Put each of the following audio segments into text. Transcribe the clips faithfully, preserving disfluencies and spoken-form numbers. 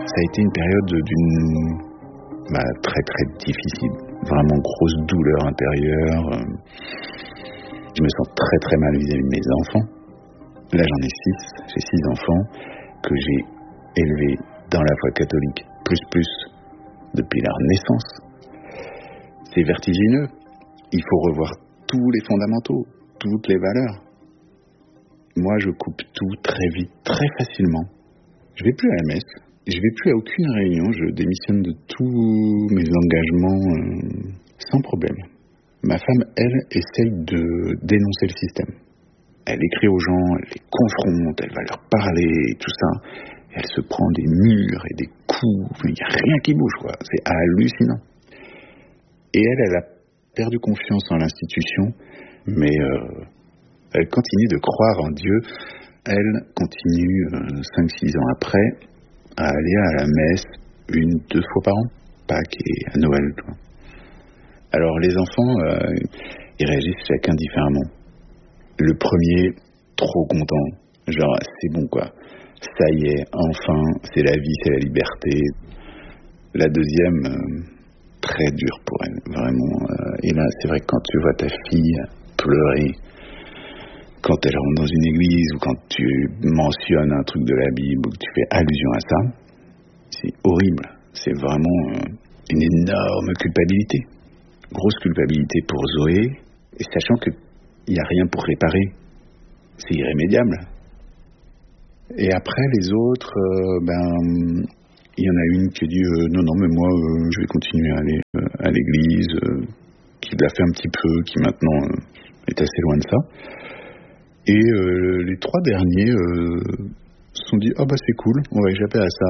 Ça a été une période d'une bah, très très difficile, vraiment grosse douleur intérieure. Je me sens très très mal vis-à-vis de mes enfants. Là j'en ai six, j'ai six enfants que j'ai élevés dans la foi catholique plus plus depuis leur naissance. C'est vertigineux. Il faut revoir tous les fondamentaux, toutes les valeurs. Moi je coupe tout très vite, très facilement. Je vais plus à la messe. Je vais plus à aucune réunion, je démissionne de tous mes engagements euh, sans problème. Ma femme, elle, essaye de dénoncer le système. Elle écrit aux gens, elle les confronte, elle va leur parler, et tout ça. Elle se prend des murs et des coups, il n'y a rien qui bouge, quoi. C'est hallucinant. Et elle, elle a perdu confiance en l'institution, mais euh, elle continue de croire en Dieu. Elle continue, euh, cinq six ans après, à aller à la messe une, deux fois par an, Pâques et à Noël. Quoi. Alors les enfants, euh, ils réagissent chacun différemment. Le premier, trop content, genre c'est bon quoi, ça y est, enfin, c'est la vie, c'est la liberté. La deuxième, euh, très dure pour elle, vraiment. Euh, et là, c'est vrai que quand tu vois ta fille pleurer, quand elle rentre dans une église ou quand tu mentionnes un truc de la Bible ou que tu fais allusion à ça, c'est horrible. C'est vraiment euh, une énorme culpabilité. Grosse culpabilité pour Zoé, et sachant qu'il n'y a rien pour réparer. C'est irrémédiable. Et après, les autres, euh, ben, il y en a une qui dit euh, non, non, mais moi, euh, je vais continuer à aller euh, à l'église, euh, qui l'a fait un petit peu, qui maintenant euh, est assez loin de ça. Et euh, les trois derniers euh, se sont dit « Ah bah c'est cool, on va échapper à ça ».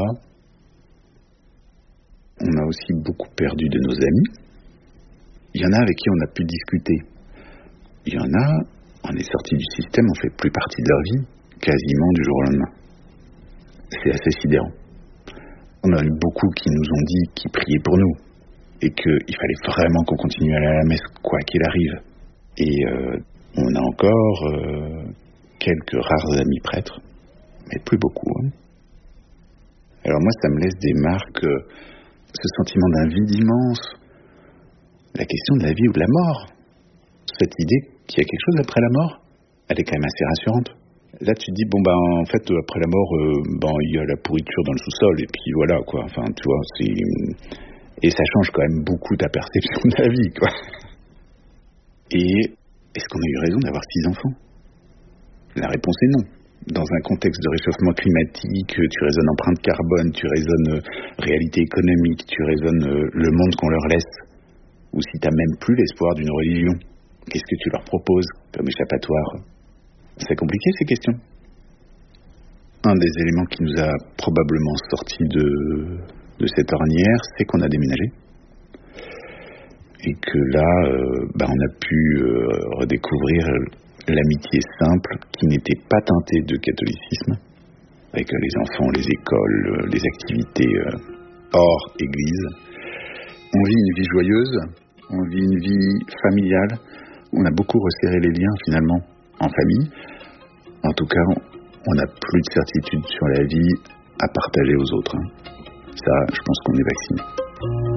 On a aussi beaucoup perdu de nos amis. Il y en a avec qui on a pu discuter. Il y en a, on est sorti du système, on fait plus partie de leur vie, quasiment du jour au lendemain. C'est assez sidérant. On a eu beaucoup qui nous ont dit qu'ils priaient pour nous et qu'il fallait vraiment qu'on continue à aller à la messe, quoi qu'il arrive. Et euh, on a encore euh, quelques rares amis prêtres, mais plus beaucoup. Hein. Alors moi, ça me laisse des marques, euh, ce sentiment d'un vide immense, la question de la vie ou de la mort. Cette idée qu'il y a quelque chose après la mort, elle est quand même assez rassurante. Là, tu te dis, bon, ben, en fait, après la mort, euh, ben, il y a la pourriture dans le sous-sol, et puis voilà, quoi. Enfin, tu vois, c'est... Et ça change quand même beaucoup ta perception de la vie, quoi. Et est-ce qu'on a eu raison d'avoir six enfants ? La réponse est non. Dans un contexte de réchauffement climatique, tu raisonnes empreinte carbone, tu raisonnes euh, réalité économique, tu raisonnes euh, le monde qu'on leur laisse. Ou si tu n'as même plus l'espoir d'une religion, qu'est-ce que tu leur proposes comme échappatoire ? C'est compliqué ces questions. Un des éléments qui nous a probablement sortis de, de cette ornière, c'est qu'on a déménagé. Et que là, euh, bah, on a pu euh, redécouvrir l'amitié simple qui n'était pas teintée de catholicisme, avec les enfants, les écoles, les activités euh, hors église. On vit une vie joyeuse, on vit une vie familiale, on a beaucoup resserré les liens finalement en famille. En tout cas, on n'a plus de certitude sur la vie à partager aux autres. Ça, je pense qu'on est vacciné.